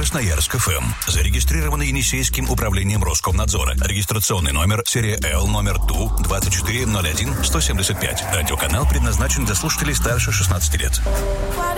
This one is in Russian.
Красноярск ФМ. Зарегистрировано Енисейским управлением Роскомнадзора. Регистрационный номер серия L номер ТУ-2401-175. Радиоканал предназначен для слушателей старше 16 лет.